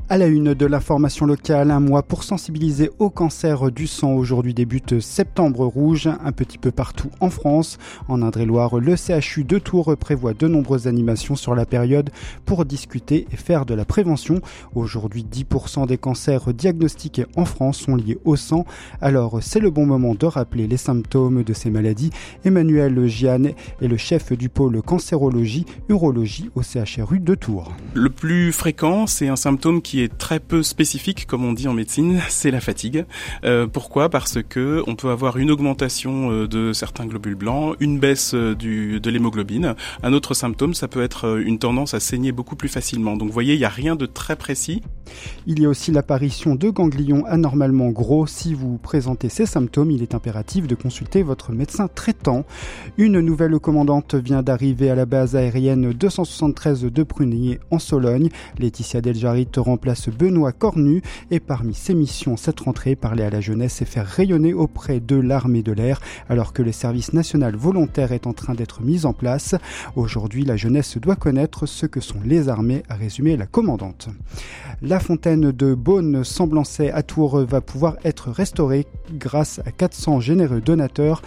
À la une de l'information locale, un mois pour sensibiliser au cancer du sang. Aujourd'hui débute Septembre Rouge, un petit peu partout en France. En Indre-et-Loire, le CHU de Tours prévoit de nombreuses animations sur la période pour discuter et faire de la prévention. Aujourd'hui, 10% des cancers diagnostiqués en France sont liés au sang. Alors, c'est le bon moment de rappeler les symptômes de ces maladies. Emmanuel Gianne est le chef du pôle cancérologie, urologie au CHRU de Tours. Le plus fréquent, c'est un symptôme qui est très peu spécifique, comme on dit en médecine, c'est la fatigue. Pourquoi ? Parce que on peut avoir une augmentation de certains globules blancs, une baisse de l'hémoglobine. Un autre symptôme, ça peut être une tendance à saigner beaucoup plus facilement. Donc vous voyez, il n'y a rien de très précis. Il y a aussi l'apparition de ganglions anormalement gros. Si vous présentez ces symptômes, il est impératif de consulter votre médecin traitant. Une nouvelle commandante vient d'arriver à la base aérienne 273 de Prunier en Sologne. Laetitia Deljarit remplace Benoît Cornu et parmi ses missions cette rentrée, parler à la jeunesse et faire rayonner auprès de l'armée de l'air alors que le service national volontaire est en train d'être mis en place. Aujourd'hui, la jeunesse doit connaître ce que sont les armées, a résumé la commandante. La fontaine de Beaune-Semblançay à Tours va pouvoir être restaurée grâce à 400 généreux donateurs.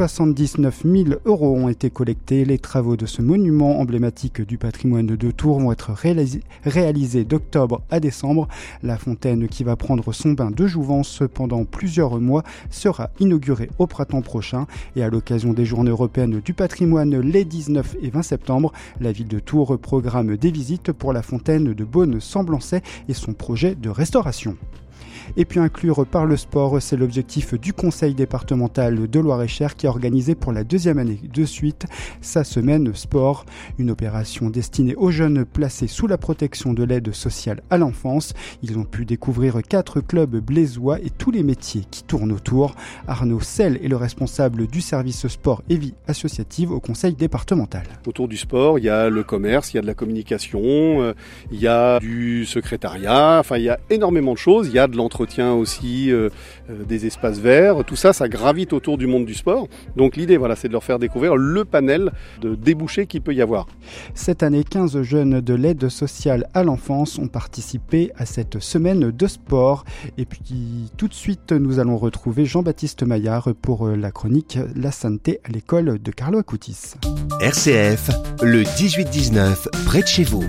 79 000 € ont été collectés. Les travaux de ce monument emblématique du patrimoine de Tours vont être réalisés d'octobre à décembre. La fontaine, qui va prendre son bain de jouvence pendant plusieurs mois, sera inaugurée au printemps prochain. Et à l'occasion des Journées européennes du patrimoine les 19 et 20 septembre, la ville de Tours programme des visites pour la fontaine de Beaune-Semblançay et son projet de restauration. Et puis inclure par le sport, c'est l'objectif du conseil départemental de Loir-et-Cher qui a organisé pour la deuxième année de suite sa semaine sport, une opération destinée aux jeunes placés sous la protection de l'aide sociale à l'enfance. Ils ont pu découvrir 4 clubs blésois et tous les métiers qui tournent autour. Arnaud Selle est le responsable du service sport et vie associative au conseil départemental. Autour du sport, il y a le commerce, il y a de la communication, il y a du secrétariat, enfin il y a énormément de choses, il y a de l'entretien aussi, des espaces verts, tout ça, ça gravite autour du monde du sport. Donc l'idée, c'est de leur faire découvrir le panel de débouchés qu'il peut y avoir. Cette année, 15 jeunes de l'aide sociale à l'enfance ont participé à cette semaine de sport. Et puis tout de suite, nous allons retrouver Jean-Baptiste Maillard pour la chronique La Santé à l'école de Carlo Acutis. RCF, le 18-19, près de chez vous.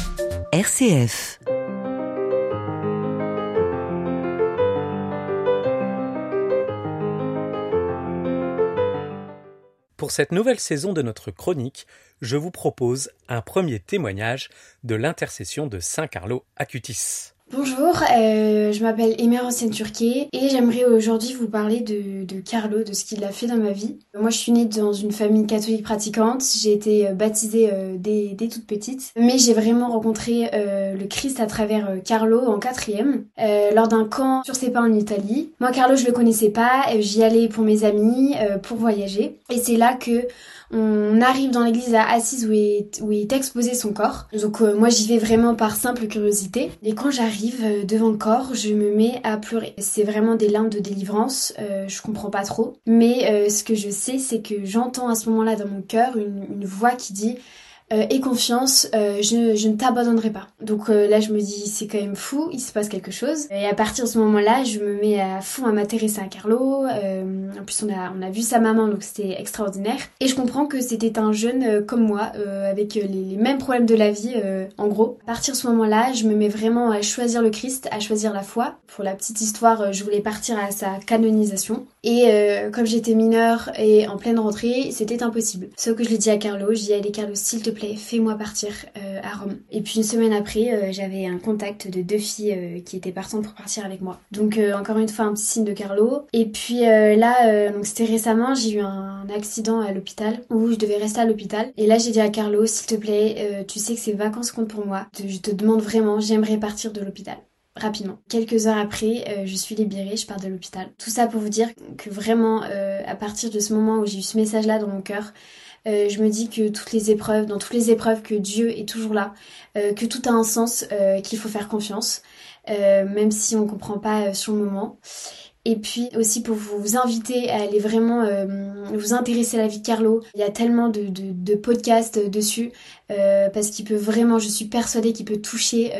RCF. Pour cette nouvelle saison de notre chronique, je vous propose un premier témoignage de l'intercession de Saint Carlo Acutis. Bonjour, je m'appelle Emer Hossein-Turquet et j'aimerais aujourd'hui vous parler de Carlo, de ce qu'il a fait dans ma vie. Moi je suis née dans une famille catholique pratiquante, j'ai été baptisée dès toute petite, mais j'ai vraiment rencontré le Christ à travers Carlo en 4e, lors d'un camp sur ses pas en Italie. Moi Carlo je le connaissais pas, j'y allais pour mes amis, pour voyager, et c'est là que on arrive dans l'église à Assise où est exposé son corps. Donc moi j'y vais vraiment par simple curiosité. Et quand j'arrive devant le corps, je me mets à pleurer. C'est vraiment des larmes de délivrance, je comprends pas trop. Mais ce que je sais, c'est que j'entends à ce moment-là dans mon cœur une voix qui dit aie confiance, je ne t'abandonnerai pas. Donc là je me dis c'est quand même fou, il se passe quelque chose. Et à partir de ce moment-là, je me mets à fond à m'intéresser à Carlo. En plus on a vu sa maman, donc c'était extraordinaire. Et je comprends que c'était un jeune comme moi, avec les mêmes problèmes de la vie en gros. À partir de ce moment-là, je me mets vraiment à choisir le Christ, à choisir la foi. Pour la petite histoire, je voulais partir à sa canonisation. Et comme j'étais mineure et en pleine rentrée, c'était impossible. Sauf que je l'ai dit à Carlo, j'ai dit allez Carlo, s'il te plaît, fais-moi partir à Rome. Et puis une semaine après, j'avais un contact de 2 filles qui étaient partantes pour partir avec moi. Donc encore une fois un petit signe de Carlo. Et puis donc c'était récemment, j'ai eu un accident à l'hôpital où je devais rester à l'hôpital. Et là j'ai dit à Carlo, s'il te plaît, tu sais que ces vacances comptent pour moi. Je te demande vraiment, j'aimerais partir de l'hôpital. Rapidement. Quelques heures après, je suis libérée, je pars de l'hôpital. Tout ça pour vous dire que vraiment, à partir de ce moment où j'ai eu ce message-là dans mon cœur, je me dis que dans toutes les épreuves, que Dieu est toujours là, que tout a un sens, qu'il faut faire confiance, même si on comprend pas sur le moment. Et puis aussi pour vous inviter à aller vraiment vous intéresser à la vie de Carlo. Il y a tellement de podcasts dessus, parce qu'il peut vraiment, je suis persuadée qu'il peut toucher